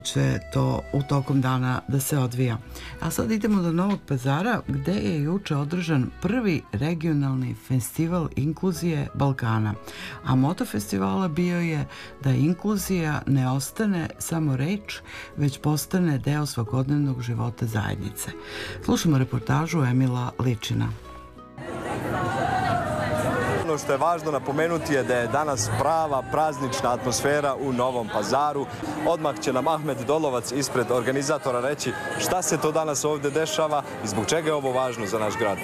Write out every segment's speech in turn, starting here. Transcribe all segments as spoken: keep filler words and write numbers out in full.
će to u tokom dana da se odvija. A sad idemo do Novog Pazara, gde je juče održan prvi regionalni festival inkluzije Balkana. A moto festivala bio je da inkluzija ne ostane samo reč, već postane deo svakodnevnog života zajednice. Slušamo reportažu Emila Ličina. Ono što je važno napomenuti je da je danas prava praznična atmosfera u Novom Pazaru. Odmah će nam Ahmed Dolovac ispred organizatora reći šta se to danas ovdje dešava i zbog čega je ovo važno za naš grad. E,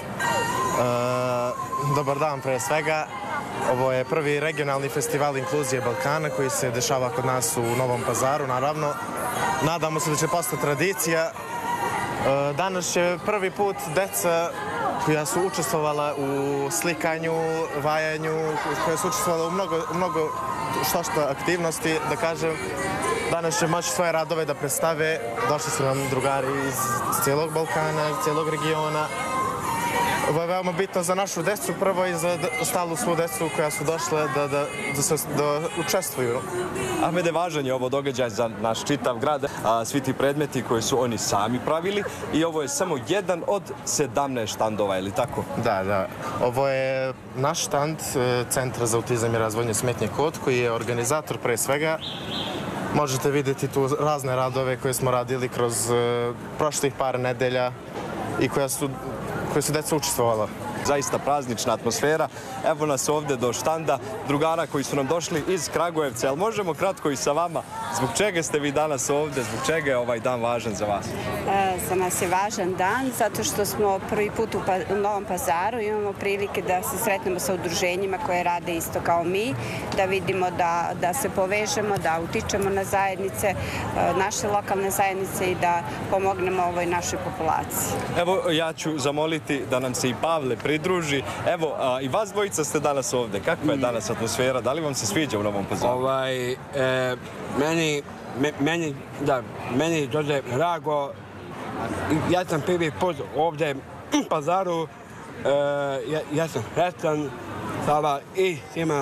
dobar dan pre svega. Ovo je prvi regionalni festival inkluzije Balkana koji se dešava kod nas u Novom Pazaru, naravno. Nadamo se da će postati tradicija. E, danas će prvi put deca koja su učestvovala u slikanju, vajanju, koja su učestvovala u mnogo, mnogo što što aktivnosti, da kažem, danas će moći svoje radove da predstave. Došli su nam drugari iz cijelog Balkana, iz cijelog regiona. Ovo je veoma bitno za našu decu, prvo i za ostalu svu decu koja su došle da, da, da, se, da učestvuju. Ahmede, važan je ovo događaj za naš čitav grad, a svi ti predmeti koje su oni sami pravili i ovo je samo jedan od sedamnaest štandova, ili tako? Da, da. Ovo je naš štand Centra za autizam i razvojne smetnje Kod, koji je organizator pre svega. Možete vidjeti tu razne radove koje smo radili kroz uh, prošlih par nedelja i koja su koje su deca učestvovala. Zaista praznična atmosfera. Evo nas ovdje do štanda drugara koji su nam došli iz Kragujevca. Ali možemo kratko i sa vama, zbog čega ste vi danas ovdje, zbog čega je ovaj dan važan za vas? E, za nas je važan dan zato što smo prvi put u, pa, u Novom Pazaru, imamo prilike da se sretnemo sa udruženjima koje rade isto kao mi, da vidimo da, da se povežemo, da utičemo na zajednice, e, naše lokalne zajednice i da pomognemo ovoj našoj populaciji. Evo, ja ću zamoliti da nam se i Pavle pridruži. Evo, a, i vas dvojica ste danas ovdje. Kakva je danas atmosfera? Da li vam se sviđa u Novom Pazaru? Ovaj, e, meni, me, meni, da, meni dođe drago. Ja sam prvi put ovdje u Pazaru. E, ja, ja sam sretan. Hvala i svima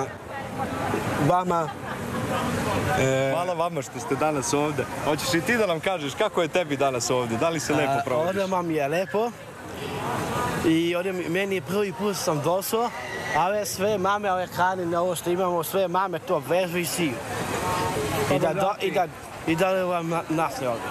vama. E, Hvala vama što ste danas ovdje. Hoćeš i ti da nam kažeš kako je tebi danas ovdje? Da li se lepo provodiš? Ovdje vam je lepo. I ovdje meni prvi put sam došao, ale sve mame, ove hrane, ovo što imamo, sve mame to vežu i siju. I da, do, i da, i da vam nasle ovdje.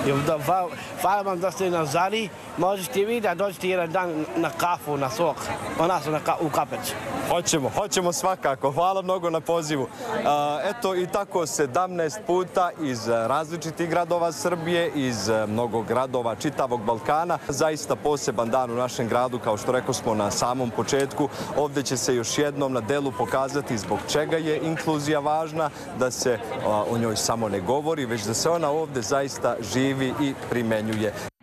Hvala vam da ste nas zali, možete vi da dođete jedan dan na kafu, na sok, nas na ka, u Kapeć. Hoćemo, hoćemo svakako. Hvala mnogo na pozivu. A, eto i tako sedamnaest puta iz različitih gradova Srbije, iz mnogo gradova čitavog Balkana. Zaista poseban dan u našem gradu, kao što rekao smo na samom početku. Ovdje će se još jednom na delu pokazati zbog čega je inkluzija važna, da se a, o njoj samo ne govori, već da se ona ovdje zaista živi i primenjuje.